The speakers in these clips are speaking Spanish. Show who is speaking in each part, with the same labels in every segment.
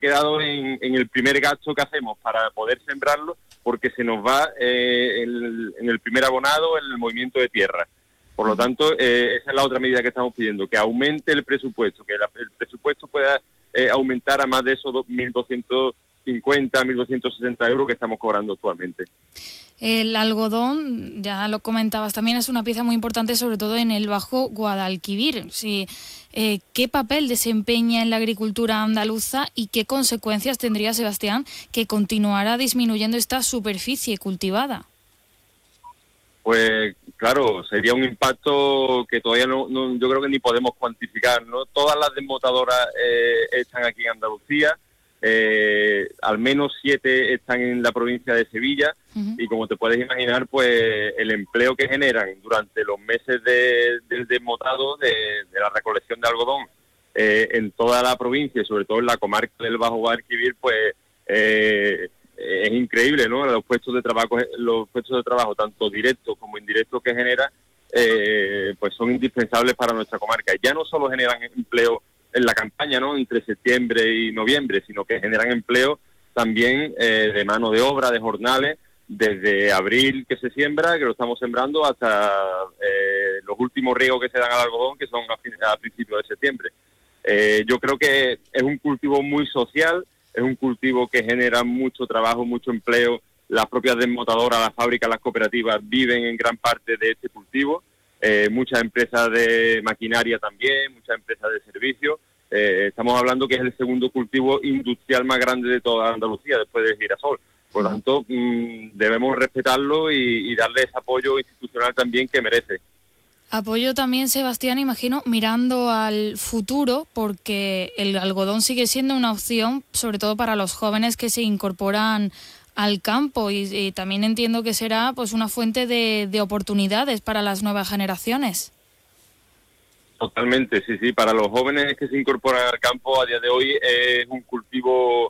Speaker 1: quedado en el primer gasto que hacemos para poder sembrarlo, porque se nos va en el primer abonado, en el movimiento de tierra. Por lo tanto, esa es la otra medida que estamos pidiendo, que aumente el presupuesto, que el presupuesto pueda aumentar a más de esos 1.250, 1.260 euros que estamos cobrando actualmente.
Speaker 2: El algodón, ya lo comentabas, también es una pieza muy importante, sobre todo en el Bajo Guadalquivir. Sí, ¿qué papel desempeña en la agricultura andaluza y qué consecuencias tendría, Sebastián, que continuara disminuyendo esta superficie cultivada?
Speaker 1: Pues claro, sería un impacto que todavía no yo creo que ni podemos cuantificar, ¿no? Todas las desmotadoras están aquí en Andalucía, al menos 7 están en la provincia de Sevilla, y como te puedes imaginar, pues el empleo que generan durante los meses del desmotado, de la recolección de algodón en toda la provincia y sobre todo en la comarca del Bajo Guadalquivir, pues es increíble, ¿no? Los puestos de trabajo tanto directos como indirectos que genera, pues son indispensables para nuestra comarca. Ya no solo generan empleo en la campaña, ¿no?, entre septiembre y noviembre, sino que generan empleo también de mano de obra, de jornales, desde abril que se siembra, que lo estamos sembrando, hasta los últimos riegos que se dan al algodón, que son a principios de septiembre. Yo creo que es un cultivo muy social, es un cultivo que genera mucho trabajo, mucho empleo. Las propias desmotadoras, las fábricas, las cooperativas viven en gran parte de este cultivo. Muchas empresas de maquinaria también, muchas empresas de servicios. Estamos hablando que es el segundo cultivo industrial más grande de toda Andalucía, después del girasol. Por lo tanto, debemos respetarlo y darle ese apoyo institucional también que merece.
Speaker 2: Apoyo también, Sebastián, imagino, mirando al futuro, porque el algodón sigue siendo una opción, sobre todo para los jóvenes que se incorporan al campo, y también entiendo que será pues una fuente de oportunidades para las nuevas generaciones.
Speaker 1: Totalmente, sí, para los jóvenes que se incorporan al campo a día de hoy es un cultivo,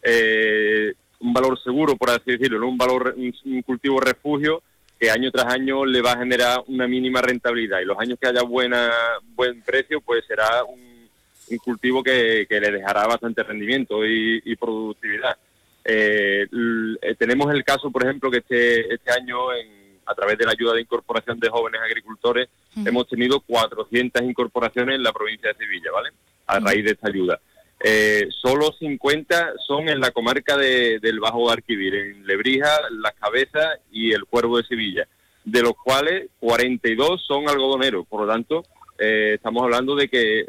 Speaker 1: un valor seguro, por así decirlo, ¿no? Un cultivo refugio que año tras año le va a generar una mínima rentabilidad, y los años que haya buen precio, pues será un cultivo que le dejará bastante rendimiento y productividad. Tenemos el caso, por ejemplo, que este año, a través de la ayuda de incorporación de jóvenes agricultores, hemos tenido 400 incorporaciones en la provincia de Sevilla, ¿vale?, a raíz de esta ayuda. Solo 50 son en la comarca del Bajo Guadalquivir, en Lebrija, Las Cabezas y el Cuervo de Sevilla, de los cuales 42 son algodoneros. Por lo tanto, estamos hablando de que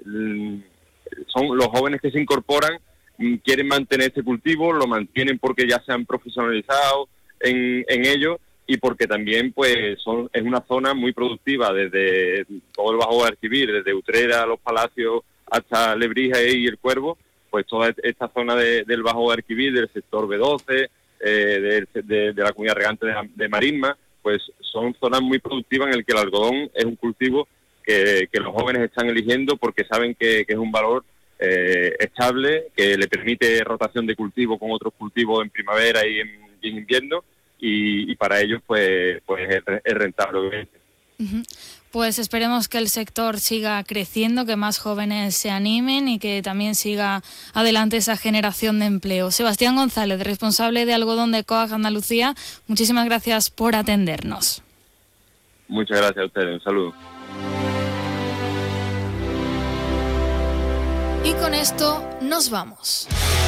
Speaker 1: son los jóvenes que se incorporan, quieren mantener este cultivo, lo mantienen porque ya se han profesionalizado en ello, y porque también pues es una zona muy productiva, desde todo el Bajo Guadalquivir, desde Utrera, Los Palacios, hasta Lebrija y el Cuervo. Pues toda esta zona del Bajo Guadalquivir, del sector B12, de la comunidad regante de Marisma, pues son zonas muy productivas en el que el algodón es un cultivo que los jóvenes están eligiendo porque saben que es un valor estable, que le permite rotación de cultivo con otros cultivos en primavera y en invierno, y para ellos pues es rentable, obviamente.
Speaker 2: Pues esperemos que el sector siga creciendo, que más jóvenes se animen y que también siga adelante esa generación de empleo. Sebastián González, responsable de algodón de COAG Andalucía, muchísimas gracias por atendernos.
Speaker 1: Muchas gracias a ustedes, un saludo.
Speaker 2: Y con esto nos vamos.